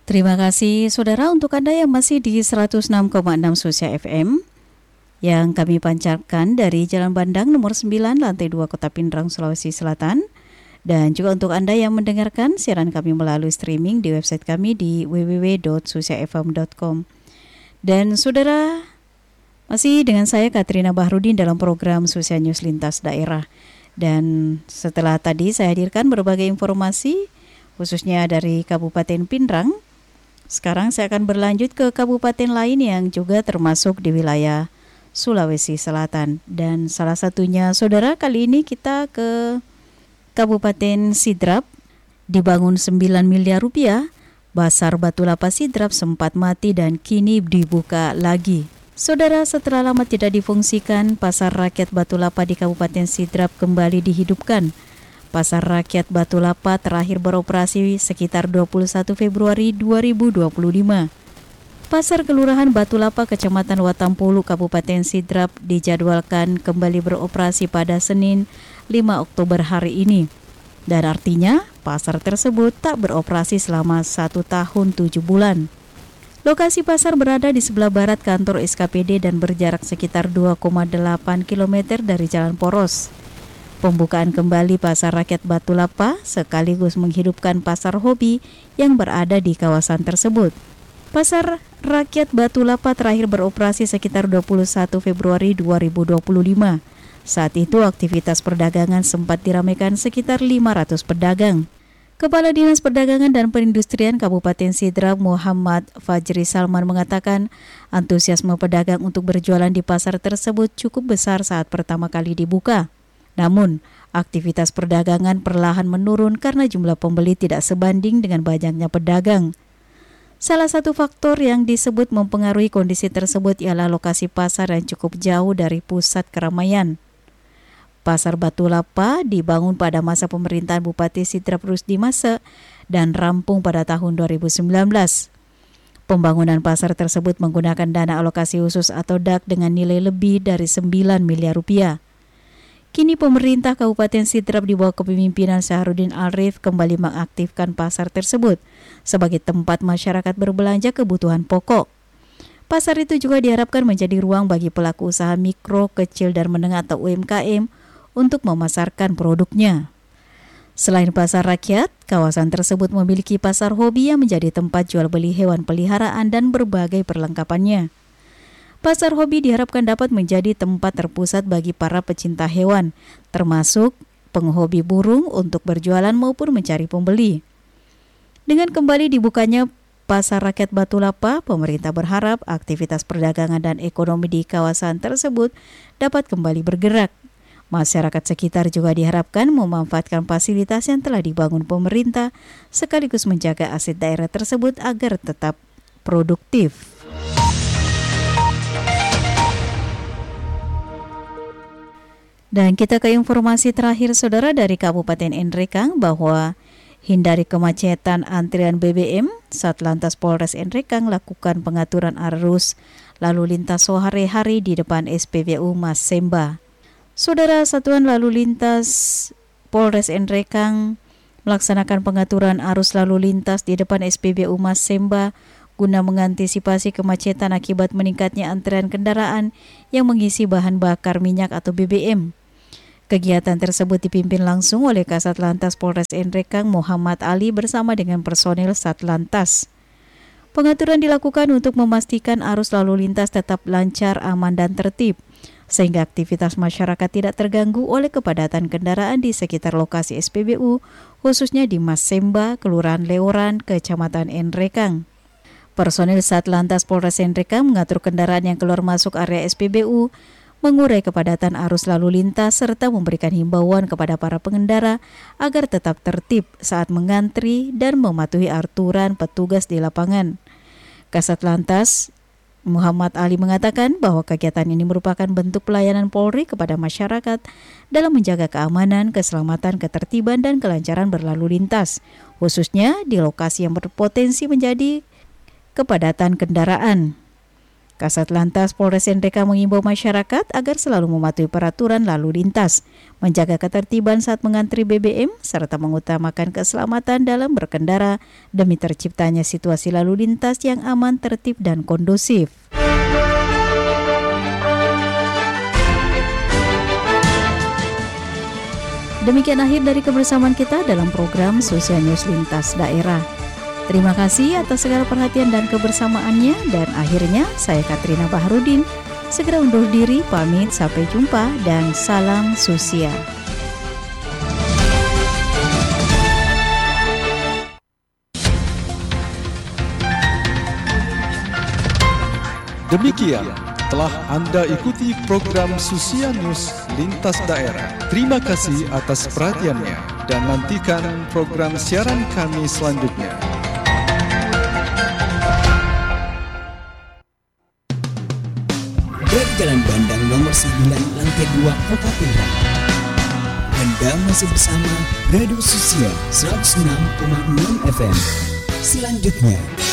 Terima kasih saudara untuk Anda yang masih di 106,6 Susia FM yang kami pancarkan dari Jalan Bandang nomor 9 lantai 2 Kota Pindrang, Sulawesi Selatan. Dan juga untuk Anda yang mendengarkan siaran kami melalui streaming di website kami di www.susiafm.com. Dan saudara, masih dengan saya Katrina Bahrudin dalam program Susia News Lintas Daerah. Dan setelah tadi saya hadirkan berbagai informasi khususnya dari Kabupaten Pindrang. Sekarang saya akan berlanjut ke kabupaten lain yang juga termasuk di wilayah Sulawesi Selatan. Dan salah satunya, saudara, kali ini kita ke Kabupaten Sidrap. Dibangun 9 miliar rupiah, Pasar Batu Lapa Sidrap sempat mati dan kini dibuka lagi. Saudara, setelah lama tidak difungsikan, Pasar Rakyat Batu Lapa di Kabupaten Sidrap kembali dihidupkan. Pasar Rakyat Batu Lapa terakhir beroperasi sekitar 21 Februari 2025. Pasar Kelurahan Batu Lapa, Kecamatan Watampulu, Kabupaten Sidrap dijadwalkan kembali beroperasi pada Senin 5 Oktober hari ini. Dan artinya pasar tersebut tak beroperasi selama 1 tahun 7 bulan. Lokasi pasar berada di sebelah barat kantor SKPD dan berjarak sekitar 2,8 km dari Jalan Poros. Pembukaan kembali Pasar Rakyat Batu Lapa sekaligus menghidupkan pasar hobi yang berada di kawasan tersebut. Pasar Rakyat Batu Lapa terakhir beroperasi sekitar 21 Februari 2025. Saat itu aktivitas perdagangan sempat diramaikan sekitar 500 pedagang. Kepala Dinas Perdagangan dan Perindustrian Kabupaten Sidrap Muhammad Fajri Salman mengatakan antusiasme pedagang untuk berjualan di pasar tersebut cukup besar saat pertama kali dibuka. Namun, aktivitas perdagangan perlahan menurun karena jumlah pembeli tidak sebanding dengan banyaknya pedagang. Salah satu faktor yang disebut mempengaruhi kondisi tersebut ialah lokasi pasar yang cukup jauh dari pusat keramaian. Pasar Batu Lapa dibangun pada masa pemerintahan Bupati Sidrap Rusdi Mase dan rampung pada tahun 2019. Pembangunan pasar tersebut menggunakan dana alokasi khusus atau DAK dengan nilai lebih dari 9 miliar rupiah. Kini pemerintah Kabupaten Sidrap di bawah kepemimpinan Syahrudin Arif kembali mengaktifkan pasar tersebut sebagai tempat masyarakat berbelanja kebutuhan pokok. Pasar itu juga diharapkan menjadi ruang bagi pelaku usaha mikro, kecil dan menengah atau UMKM untuk memasarkan produknya. Selain pasar rakyat, kawasan tersebut memiliki pasar hobi yang menjadi tempat jual beli hewan peliharaan dan berbagai perlengkapannya. Pasar hobi diharapkan dapat menjadi tempat terpusat bagi para pecinta hewan, termasuk penghobi burung untuk berjualan maupun mencari pembeli. Dengan kembali dibukanya Pasar Rakyat Batu Lapa, pemerintah berharap aktivitas perdagangan dan ekonomi di kawasan tersebut dapat kembali bergerak. Masyarakat sekitar juga diharapkan memanfaatkan fasilitas yang telah dibangun pemerintah, sekaligus menjaga aset daerah tersebut agar tetap produktif. Dan kita ke informasi terakhir saudara dari Kabupaten Enrekang bahwa hindari kemacetan antrian BBM, Satlantas Polres Enrekang lakukan pengaturan arus lalu lintas sehari-hari di depan SPBU Mas Semba. Saudara, Satuan Lalu Lintas Polres Enrekang melaksanakan pengaturan arus lalu lintas di depan SPBU Mas Semba guna mengantisipasi kemacetan akibat meningkatnya antrean kendaraan yang mengisi bahan bakar minyak atau BBM. Kegiatan tersebut dipimpin langsung oleh Kasat Lantas Polres Enrekang Muhammad Ali bersama dengan personil Satlantas. Pengaturan dilakukan untuk memastikan arus lalu lintas tetap lancar, aman dan tertib, sehingga aktivitas masyarakat tidak terganggu oleh kepadatan kendaraan di sekitar lokasi SPBU, khususnya di Mas Semba, Kelurahan Leoran, Kecamatan Enrekang. Personil Satlantas Polres Enrekang mengatur kendaraan yang keluar masuk area SPBU, mengurai kepadatan arus lalu lintas serta memberikan himbauan kepada para pengendara agar tetap tertib saat mengantri dan mematuhi aturan petugas di lapangan. Kasat Lantas Muhammad Ali mengatakan bahwa kegiatan ini merupakan bentuk pelayanan Polri kepada masyarakat dalam menjaga keamanan, keselamatan, ketertiban dan kelancaran berlalu lintas, khususnya di lokasi yang berpotensi menjadi kepadatan kendaraan. Kasat Lantas Polres NTK mengimbau masyarakat agar selalu mematuhi peraturan lalu lintas, menjaga ketertiban saat mengantri BBM, serta mengutamakan keselamatan dalam berkendara demi terciptanya situasi lalu lintas yang aman, tertib, dan kondusif. Demikian akhir dari kebersamaan kita dalam program Sosial News Lintas Daerah. Terima kasih atas segala perhatian dan kebersamaannya, dan akhirnya saya Katrina Baharudin segera undur diri, pamit, sampai jumpa dan salam sosial. Demikian telah Anda ikuti program Sosial News Lintas Daerah. Terima kasih atas perhatiannya dan nantikan program siaran kami selanjutnya. Dari Jalan Bandang nomor 9 lantai 2 Kota Pindrang. Anda masih bersama Radio Sosial 106,6 FM. Selanjutnya